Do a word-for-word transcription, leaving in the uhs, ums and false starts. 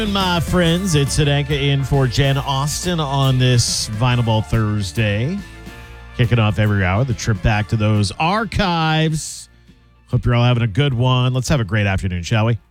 My friends, it's Sadanka in for Jen Austin on this Vinyl Ball Thursday. Kicking off every hour, the trip back to those archives. Hope you're all having a good one. Let's have a great afternoon, shall we?